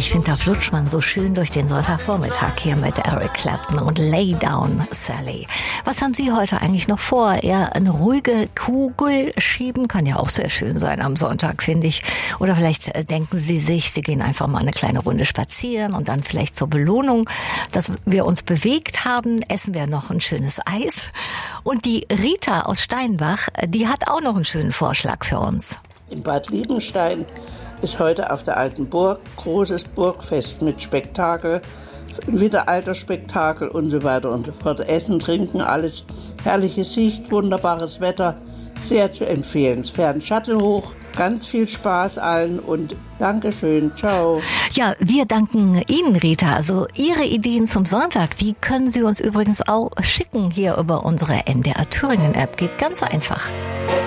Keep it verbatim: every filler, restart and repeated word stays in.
ich finde, da flutscht man so schön durch den Sonntagvormittag hier mit Eric Clapton und Lay Down Sally. Was haben Sie heute eigentlich noch vor? Eher eine ruhige Kugel schieben? Kann ja auch sehr schön sein am Sonntag, finde ich. Oder vielleicht denken Sie sich, Sie gehen einfach mal eine kleine Runde spazieren und dann vielleicht zur Belohnung, dass wir uns bewegt haben, essen wir noch ein schönes Eis. Und die Rita aus Steinbach, die hat auch noch einen schönen Vorschlag für uns. In Bad Liebenstein ist heute auf der Alten Burg großes Burgfest mit Spektakel, Mittelalterspektakel und so weiter und so fort. Essen, Trinken, alles herrliche Sicht, wunderbares Wetter, sehr zu empfehlen. Es fährt ein Shuttle hoch, ganz viel Spaß allen und Dankeschön, ciao. Ja, wir danken Ihnen, Rita. Also Ihre Ideen zum Sonntag, die können Sie uns übrigens auch schicken hier über unsere N D R Thüringen App. Geht ganz einfach.